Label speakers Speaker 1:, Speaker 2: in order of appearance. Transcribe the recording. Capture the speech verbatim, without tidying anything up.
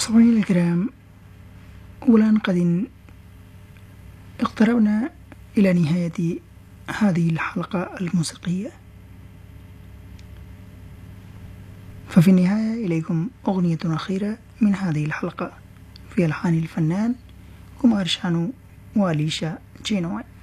Speaker 1: مستمعينا الكرام، والآن قد اقتربنا إلى نهاية هذه الحلقة الموسيقية، ففي النهاية إليكم أغنية أخيرة من هذه الحلقة في ألحان الفنان كومار شانو وأليشا تشينوي.